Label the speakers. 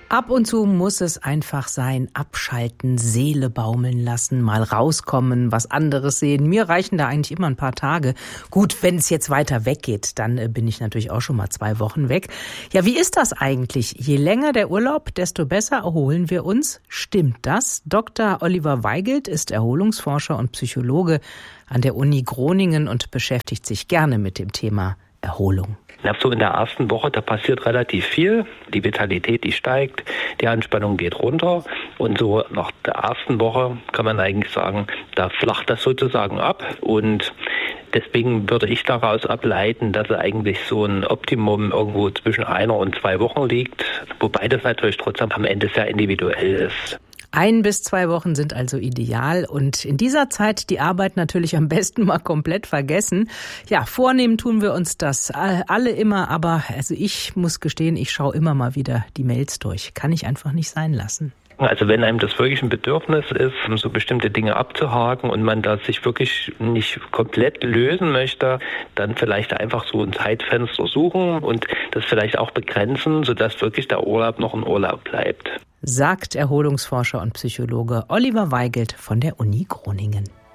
Speaker 1: Ab und zu muss es einfach sein, abschalten, Seele baumeln lassen, mal rauskommen, was anderes sehen. Mir reichen da eigentlich immer ein paar Tage. Gut, wenn es jetzt weiter weggeht, dann bin ich natürlich auch schon mal 2 Wochen weg. Ja, wie ist das eigentlich? Je länger der Urlaub, desto besser erholen wir uns. Stimmt das? Dr. Oliver Weigelt ist Erholungsforscher und Psychologe an der Uni Groningen und beschäftigt sich gerne mit dem Thema Erholung.
Speaker 2: So in der ersten Woche, da passiert relativ viel. Die Vitalität, die steigt, die Anspannung geht runter. Und so nach der ersten Woche kann man eigentlich sagen, da flacht das sozusagen ab. Und deswegen würde ich daraus ableiten, dass eigentlich so ein Optimum irgendwo zwischen 1 und 2 Wochen liegt. Wobei das natürlich trotzdem am Ende sehr individuell ist.
Speaker 1: 1 bis 2 Wochen sind also ideal und in dieser Zeit die Arbeit natürlich am besten mal komplett vergessen. Ja, vornehmen tun wir uns das alle immer, aber also ich muss gestehen, ich schaue immer mal wieder die Mails durch. Kann ich einfach nicht sein lassen.
Speaker 2: Also wenn einem das wirklich ein Bedürfnis ist, so bestimmte Dinge abzuhaken und man da sich wirklich nicht komplett lösen möchte, dann vielleicht einfach so ein Zeitfenster suchen und das vielleicht auch begrenzen, sodass wirklich der Urlaub noch ein Urlaub bleibt.
Speaker 1: Sagt Erholungsforscher und Psychologe Oliver Weigelt von der Uni Groningen.